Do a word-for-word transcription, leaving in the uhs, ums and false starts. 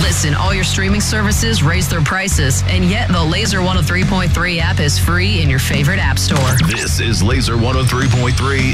Listen, all your streaming services raise their prices, and yet the Laser one oh three point three app is free in your favorite app store. This is Laser one oh three point three